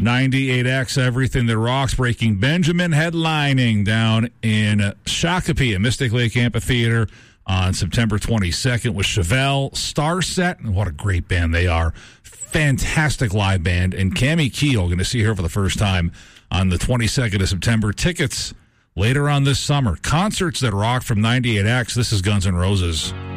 98X, Everything That Rocks, Breaking Benjamin, headlining down in Shakopee at Mystic Lake Amphitheater on September 22nd with Chevelle, Starset, and what a great band they are. Fantastic live band. And Cammie Keel, going to see her for the first time on the 22nd of September. Tickets later on this summer. Concerts That Rock from 98X. This is Guns N' Roses.